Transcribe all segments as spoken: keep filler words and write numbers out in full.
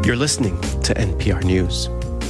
You're listening to N P R News.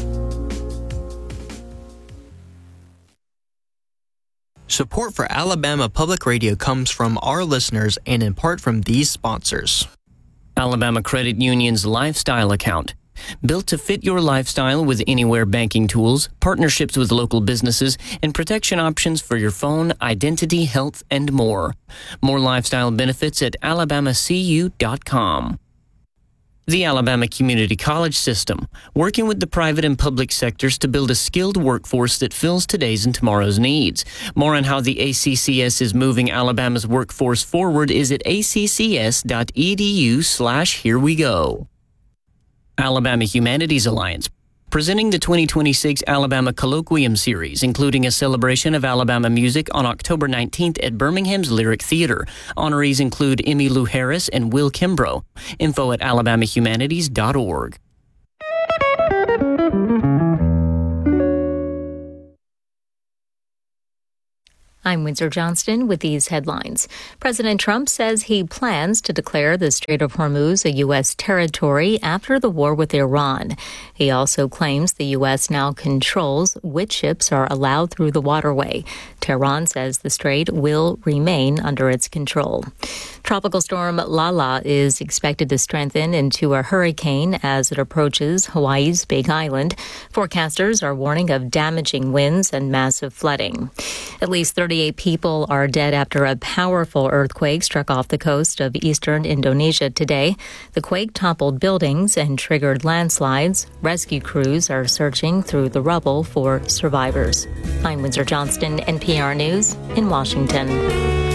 Support for Alabama Public Radio comes from our listeners and in part from these sponsors. Alabama Credit Union's Lifestyle Account. Built to fit your lifestyle with anywhere banking tools, partnerships with local businesses, and protection options for your phone, identity, health, and more. More lifestyle benefits at alabama c u dot com. The Alabama Community College System, working with the private and public sectors to build a skilled workforce that fills today's and tomorrow's needs. More on how the A C C S is moving Alabama's workforce forward is at a c c s dot e d u slash here we go. Alabama Humanities Alliance, presenting the twenty twenty-six Alabama Colloquium Series, including a celebration of Alabama music on October nineteenth at Birmingham's Lyric Theater. Honorees include Emmy Lou Harris and Will Kimbrough. Info at alabama humanities dot org. I'm Windsor Johnston with these headlines. President Trump says he plans to declare the Strait of Hormuz a U S territory after the war with Iran. He also claims the U S now controls which ships are allowed through the waterway. Tehran says the strait will remain under its control. Tropical storm Lala is expected to strengthen into a hurricane as it approaches Hawaii's Big Island. Forecasters are warning of damaging winds and massive flooding. At least thirty-eight people are dead after a powerful earthquake struck off the coast of eastern Indonesia today. The quake toppled buildings and triggered landslides. Rescue crews are searching through the rubble for survivors. I'm Windsor Johnston, N P R News in Washington.